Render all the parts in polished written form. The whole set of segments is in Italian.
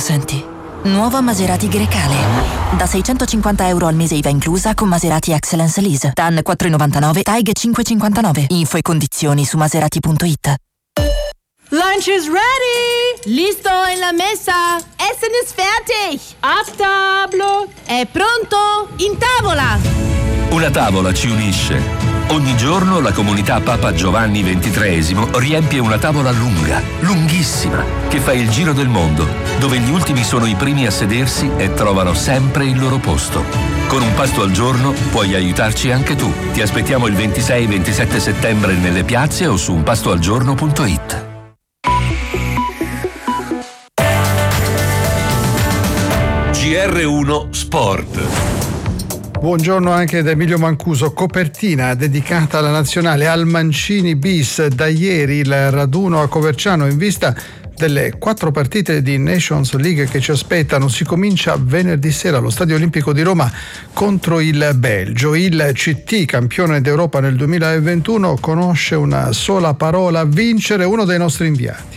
Senti, nuova Maserati Grecale. Da €650 al mese IVA inclusa con Maserati Excellence Lease. TAN 4,99, TAIG 5,59. Info e condizioni su maserati.it. Lunch is ready! Listo en la mesa! Essen ist fertig! A tavola! È pronto? In tavola! Una tavola ci unisce. Ogni giorno la comunità Papa Giovanni XXIII riempie una tavola lunga, lunghissima, che fa il giro del mondo, dove gli ultimi sono i primi a sedersi e trovano sempre il loro posto. Con un pasto al giorno puoi aiutarci anche tu. Ti aspettiamo il 26 e 27 settembre nelle piazze o su unpastoalgiorno.it. GR1 Sport. Buongiorno anche da Emilio Mancuso. Copertina dedicata alla nazionale al Mancini bis. Da ieri il raduno a Coverciano in vista delle 4 partite di Nations League che ci aspettano. Si comincia venerdì sera allo Stadio Olimpico di Roma contro il Belgio. Il CT, campione d'Europa nel 2021, conosce una sola parola: vincere. Uno dei nostri inviati.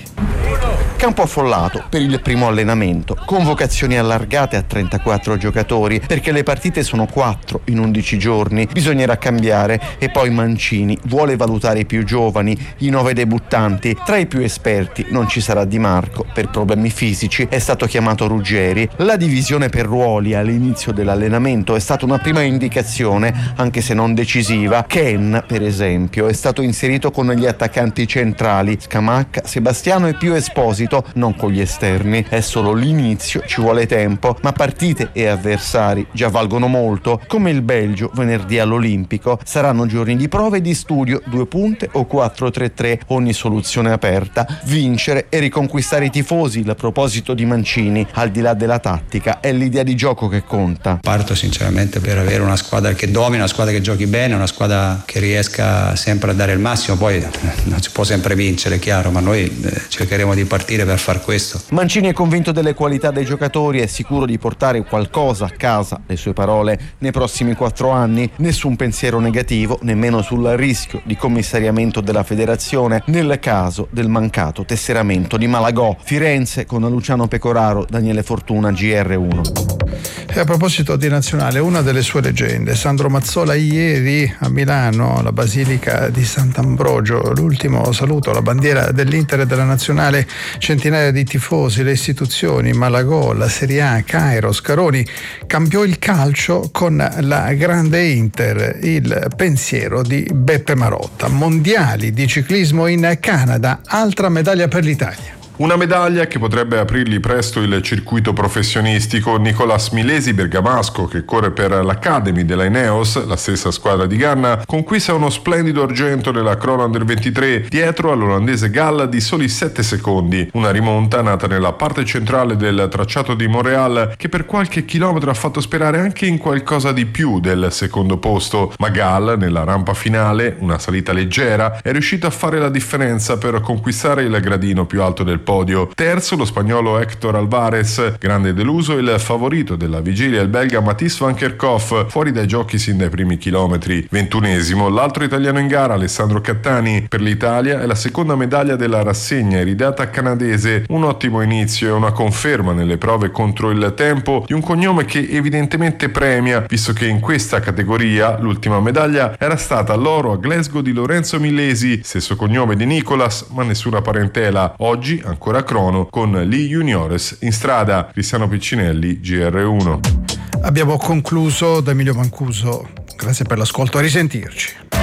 Campo affollato per il primo allenamento, convocazioni allargate a 34 giocatori perché le partite sono 4 in 11 giorni, bisognerà cambiare e poi Mancini vuole valutare i più giovani, i 9 debuttanti. Tra i più esperti non ci sarà Di Marco per problemi fisici, è stato chiamato Ruggeri. La divisione per ruoli all'inizio dell'allenamento è stata una prima indicazione, anche se non decisiva. Ken, per esempio, è stato inserito con gli attaccanti centrali, Scamacca, Sebastiano e più Esposito, non con gli esterni. È solo l'inizio, ci vuole tempo, ma partite e avversari già valgono molto. Come il Belgio venerdì all'Olimpico, saranno giorni di prove e di studio, 2 punte o 4-3-3, ogni soluzione aperta. Vincere e riconquistare i tifosi. A proposito di Mancini, al di là della tattica, è l'idea di gioco che conta. Parto sinceramente per avere una squadra che domina, una squadra che giochi bene, una squadra che riesca sempre a dare il massimo. Poi non si può sempre vincere, è chiaro, ma noi cercheremo di partire per far questo. Mancini è convinto delle qualità dei giocatori, è sicuro di portare qualcosa a casa, le sue parole, nei prossimi 4 anni. Nessun pensiero negativo, nemmeno sul rischio di commissariamento della federazione nel caso del mancato tesseramento di Malagò. Firenze con Luciano Pecoraro, Daniele Fortuna, GR1. E a proposito di nazionale, una delle sue leggende, Sandro Mazzola, ieri a Milano, alla Basilica di Sant'Ambrogio, l'ultimo saluto alla bandiera dell'Inter e della nazionale, centinaia di tifosi, le istituzioni, Malagò, la Serie A, Cairo, Scaroni. Cambiò il calcio con la grande Inter, il pensiero di Beppe Marotta. Mondiali di ciclismo in Canada, altra medaglia per l'Italia. Una medaglia che potrebbe aprirgli presto il circuito professionistico. Nicolas Milesi, bergamasco, che corre per l'Academy della Ineos, la stessa squadra di Ganna, conquista uno splendido argento nella Chrono Under 23 dietro all'olandese Gall di soli 7 secondi. Una rimonta nata nella parte centrale del tracciato di Montréal che per qualche chilometro ha fatto sperare anche in qualcosa di più del secondo posto, ma Gall nella rampa finale, una salita leggera, è riuscito a fare la differenza per conquistare il gradino più alto del podio. Terzo lo spagnolo Héctor Alvarez, grande deluso il favorito della vigilia, il belga Mathies van Kerkhoff, fuori dai giochi sin dai primi chilometri. 21esimo l'altro italiano in gara, Alessandro Cattani. Per l'Italia è la seconda medaglia della rassegna iridata canadese, un ottimo inizio e una conferma nelle prove contro il tempo di un cognome che evidentemente premia, visto che in questa categoria l'ultima medaglia era stata l'oro a Glasgow di Lorenzo Milesi, stesso cognome di Nicolas ma nessuna parentela. Oggi ancora crono con Lee Juniores in strada. Cristiano Piccinelli, GR1. Abbiamo concluso. Da Emilio Mancuso, grazie per l'ascolto, a risentirci.